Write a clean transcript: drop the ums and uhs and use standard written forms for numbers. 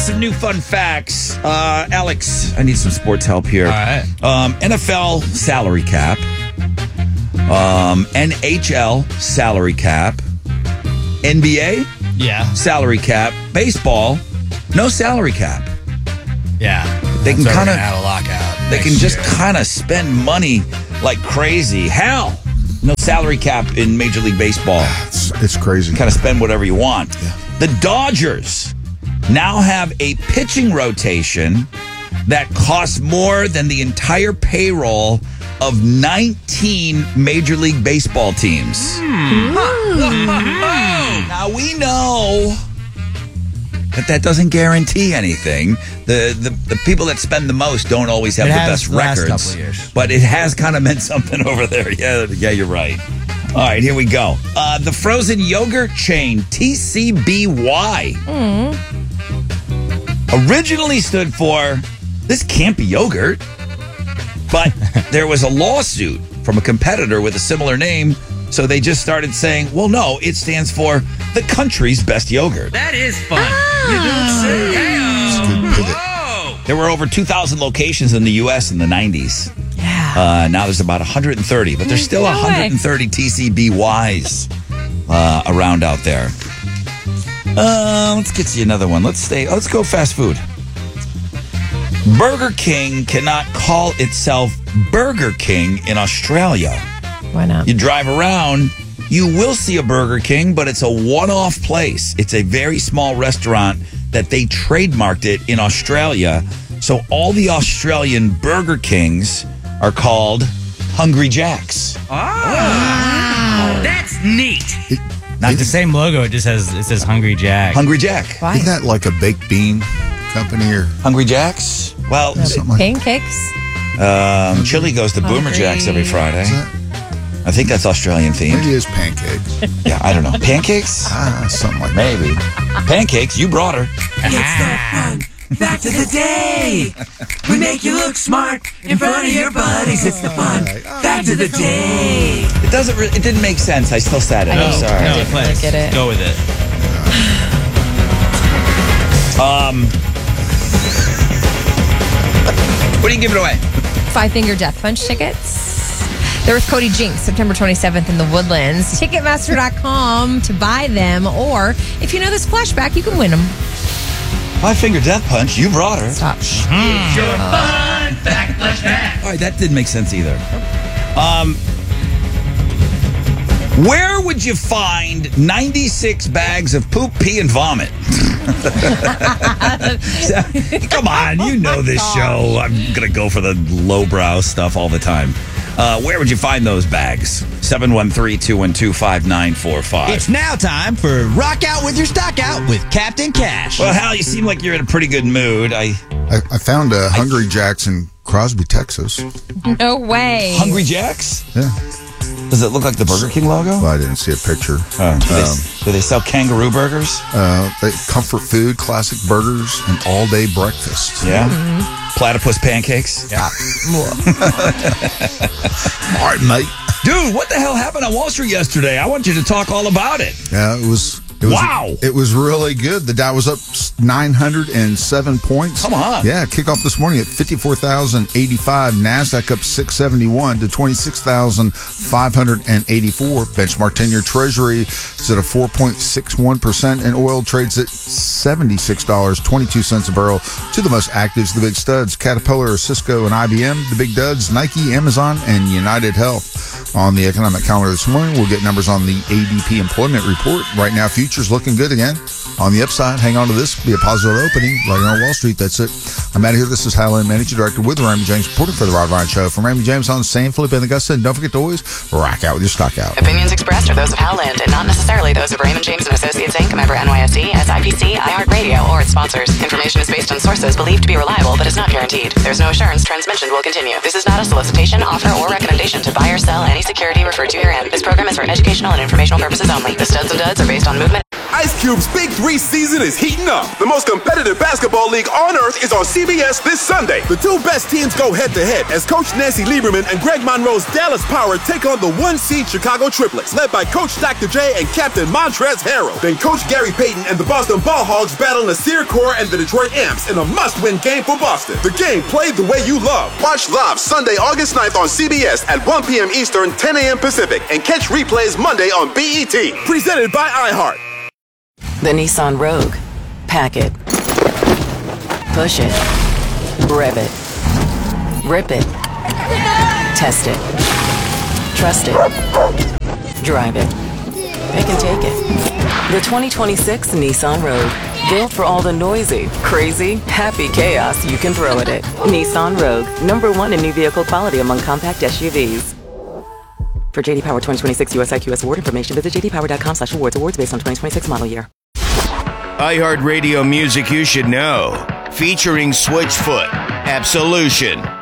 some new fun facts. Alex, I need some sports help here. All right. NFL salary cap. NHL salary cap. NBA salary cap. Baseball, no salary cap. Yeah. They can kind of add a lockout. They can just kind of spend money like crazy. Hell, no salary cap in Major League Baseball. It's crazy. Kind of spend whatever you want. Yeah. The Dodgers now have a pitching rotation that costs more than the entire payroll of 19 Major League Baseball teams. Now, we know that doesn't guarantee anything. The people that spend the most don't always have the best records. Couple of years. But it has kind of meant something over there. Yeah, you're right. All right, here we go. The frozen yogurt chain, TCBY, originally stood for, this can't be yogurt. But there was a lawsuit from a competitor with a similar name, so they just started saying, well, no, it stands for the country's best yogurt. That is fun. You don't say. Whoa. There were over 2,000 locations in the U.S. in the 90s. Yeah. Now there's about 130, but there's still 130 TCBYs around out there. Let's get you another one. Let's go fast food. Burger King cannot call itself Burger King in Australia. Why not? You drive around, you will see a Burger King, but it's a one-off place. It's a very small restaurant that they trademarked it in Australia. So all the Australian Burger Kings are called Hungry Jacks. Oh, wow. That's neat. Not the same logo. It says Hungry Jack. Hungry Jack. Why? Isn't that like a baked bean company or Hungry Jacks? Well, something like Pancakes? Chili goes to Boomer Jacks every Friday. I think that's Australian maybe themed. it is pancakes? Yeah, I don't know. Pancakes? Something like that. Maybe. Pancakes, you brought her. It's the fun fact of the day. We make you look smart in front of your buddies. It's the fun fact of the day. It didn't make sense. I still said it. I'm sorry. No, didn't please. get it. Go with it. What are you giving away? 5-Finger Death Punch tickets. They're with Cody Jinks, September 27th in the Woodlands. Ticketmaster.com to buy them, or if you know this flashback, you can win them. 5-Finger Death Punch, you brought her. Stop. It's your fun fact flashback. All right, that didn't make sense either. Where would you find 96 bags of poop, pee, and vomit? Come on, you know this show. I'm going to go for the lowbrow stuff all the time. Where would you find those bags? 713-212-5945. It's now time for Rock Out with Your Stock Out with Captain Cash. Well, Hal, you seem like you're in a pretty good mood. I found a Hungry Jack's in Crosby, Texas. No way. Hungry Jacks? Yeah. Does it look like the Burger King logo? Well, I didn't see a picture. Do they sell kangaroo burgers? Comfort food, classic burgers, and all-day breakfast. Yeah. Platypus pancakes? Yeah. All right, mate. Dude, what the hell happened on Wall Street yesterday? I want you to talk all about it. Yeah, it was Wow. It was really good. The Dow was up 907 points. Come on. Yeah, kickoff this morning at 54,085. NASDAQ up 671 to 26,584. Benchmark 10-year Treasury is at a 4.61%, and oil trades at $76.22 a barrel. To the most actives, the big studs, Caterpillar, Cisco, and IBM. The big duds, Nike, Amazon, and United Health. On the economic calendar this morning, we'll get numbers on the ADP employment report. Right now, futures looking good again. On the upside, hang on to this. Be a positive opening right here on Wall Street. That's it. I'm out of here. This is Hal Lynn, Managing Director with the Raymond James, reporting for the Rod Ryan Show. From Raymond James on San Felipe and Augusta. And don't forget to always rock out with your stock out. Opinions expressed are those of Hal Lind and not necessarily those of Raymond James and Associates Inc., member NYSE, SIPC, iHeartRadio, or its sponsors. Information is based on sources believed to be reliable but is not guaranteed. There's no assurance transmission will continue. This is not a solicitation, offer, or recommendation to buy or sell any security referred to herein. This program is for educational and informational purposes only. The studs and duds are based on movement. Ice Cube's Big 3 season is heating up. The most competitive basketball league league on earth is on CBS this Sunday. The two best teams go head-to-head as Coach Nancy Lieberman and Greg Monroe's Dallas Power take on the one-seed Chicago Triplets, led by Coach Dr. J and Captain Montrezl Harrell. Then Coach Gary Payton and the Boston Ball Hogs battle Nasir Kaur and the Detroit Amps in a must-win game for Boston. The game played the way you love. Watch live Sunday, August 9th on CBS at 1 p.m. Eastern, 10 a.m. Pacific, and catch replays Monday on BET. Presented by iHeart. The Nissan Rogue. Pack it. Push it. Rev it. Rip it. Test it. Trust it. Drive it. Pick and take it. The 2026 Nissan Rogue. Built for all the noisy, crazy, happy chaos you can throw at it. Nissan Rogue. #1 in new vehicle quality among compact SUVs. For JD Power 2026 US IQS award information, visit jdpower.com/awards. Awards based on 2026 model year. iHeartRadio music you should know. Featuring Switchfoot, Absolution,